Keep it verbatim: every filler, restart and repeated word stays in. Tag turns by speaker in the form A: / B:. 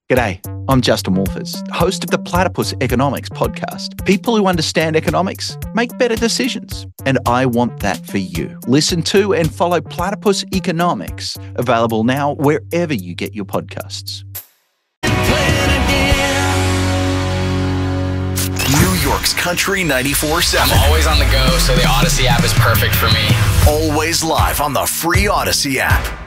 A: G'day, I'm Justin Wolfers, host of the Platypus Economics podcast. People who understand economics make better decisions, and I want that for you. Listen to and follow Platypus Economics, available now wherever you get your podcasts.
B: New York's Country ninety-four seven.
C: I'm always on the go, so the Odyssey app is perfect for me.
B: Always live on the free Odyssey app.